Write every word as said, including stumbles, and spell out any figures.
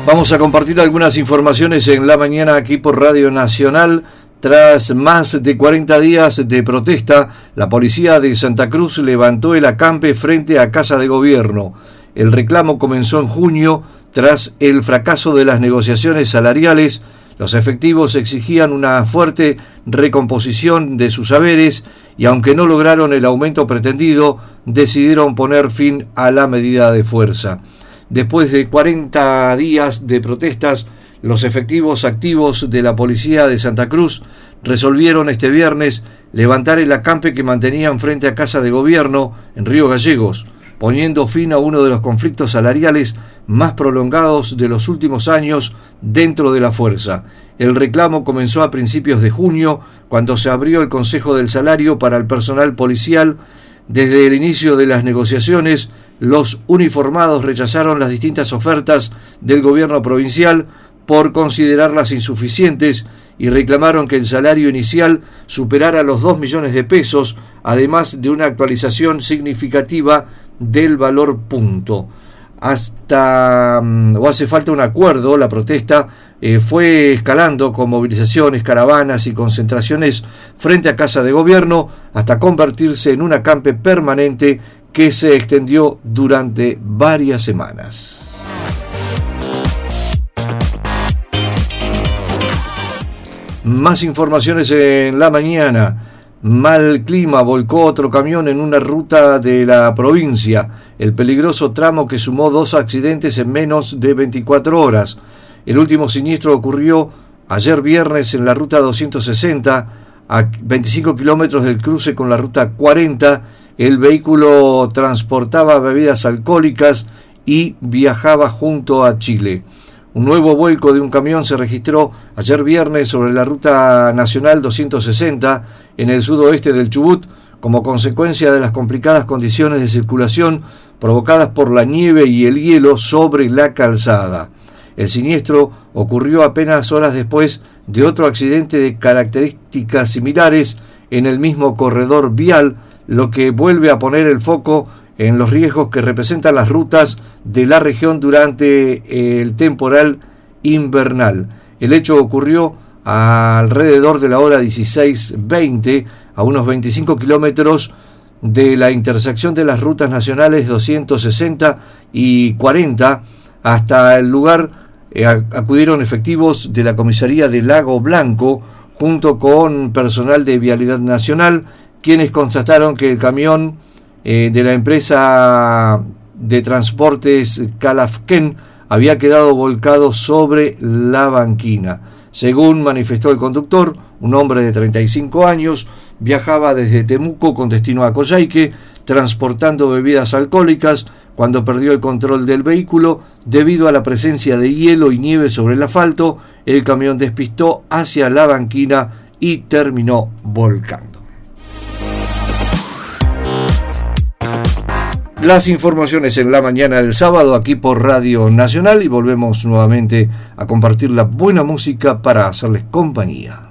Vamos a compartir algunas informaciones en la mañana aquí por Radio Nacional. Tras más de cuarenta días de protesta, la policía de Santa Cruz levantó el acampe frente a Casa de Gobierno. El reclamo comenzó en junio tras el fracaso de las negociaciones salariales. Los efectivos exigían una fuerte recomposición de sus haberes y aunque no lograron el aumento pretendido, decidieron poner fin a la medida de fuerza. Después de cuarenta días de protestas, los efectivos activos de la policía de Santa Cruz resolvieron este viernes levantar el acampe que mantenían frente a Casa de Gobierno en Río Gallegos, poniendo fin a uno de los conflictos salariales más prolongados de los últimos años dentro de la fuerza. El reclamo comenzó a principios de junio, cuando se abrió el Consejo del Salario para el personal policial. Desde el inicio de las negociaciones, los uniformados rechazaron las distintas ofertas del gobierno provincial por considerarlas insuficientes y reclamaron que el salario inicial superara los dos millones de pesos, además de una actualización significativa del valor punto. Hasta, o hace falta un acuerdo, la protesta eh, fue escalando con movilizaciones, caravanas y concentraciones frente a Casa de Gobierno hasta convertirse en un acampe permanente que se extendió durante varias semanas. Más informaciones en la mañana. Mal clima volcó otro camión en una ruta de la provincia. El peligroso tramo que sumó dos accidentes en menos de veinticuatro horas. El último siniestro ocurrió ayer viernes en la ruta doscientos sesenta, a veinticinco kilómetros del cruce con la ruta cuarenta. El vehículo transportaba bebidas alcohólicas y viajaba junto a Chile. Un nuevo vuelco de un camión se registró ayer viernes sobre la ruta nacional doscientos sesenta en el sudoeste del Chubut, como consecuencia de las complicadas condiciones de circulación provocadas por la nieve y el hielo sobre la calzada. El siniestro ocurrió apenas horas después de otro accidente de características similares en el mismo corredor vial, lo que vuelve a poner el foco en los riesgos que representan las rutas de la región durante el temporal invernal. El hecho ocurrió alrededor de la hora dieciséis veinte, a unos veinticinco kilómetros de la intersección de las rutas nacionales doscientos sesenta y cuarenta. Hasta el lugar eh, acudieron efectivos de la comisaría de Lago Blanco junto con personal de Vialidad Nacional, quienes constataron que el camión eh, de la empresa de transportes Calafquén había quedado volcado sobre la banquina. Según manifestó el conductor, un hombre de treinta y cinco años viajaba desde Temuco con destino a Coyhaique, transportando bebidas alcohólicas, cuando perdió el control del vehículo debido a la presencia de hielo y nieve sobre el asfalto. El camión despistó hacia la banquina y terminó volcando. Las informaciones en la mañana del sábado aquí por Radio Nacional, y volvemos nuevamente a compartir la buena música para hacerles compañía.